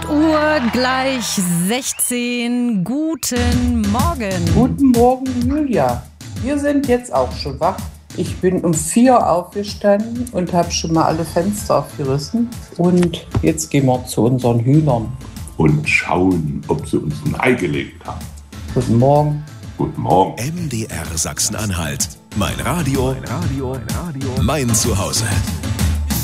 Uhr gleich 16. Guten Morgen. Guten Morgen, Julia. Wir sind jetzt auch schon wach. Ich bin um 4 Uhr aufgestanden und habe schon mal alle Fenster aufgerissen. Und jetzt gehen wir zu unseren Hühnern. Und schauen, ob sie uns ein Ei gelegt haben. Guten Morgen. Guten Morgen. MDR Sachsen-Anhalt. Mein Radio, mein Zuhause.